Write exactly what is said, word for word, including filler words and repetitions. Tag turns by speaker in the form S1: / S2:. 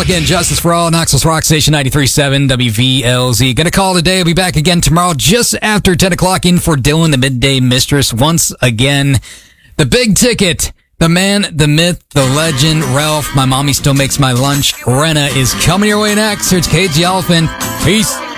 S1: again, Justice for All, Knoxville's Rock Station ninety-three point seven W V L Z. Gonna call it a day. I'll be back again tomorrow just after ten o'clock in for Dylan, the Midday Mistress. Once again, the big ticket, the man, the myth, the legend, Ralph. My mommy still makes my lunch. Renna is coming your way next. Here's Cage the Elephant. Peace.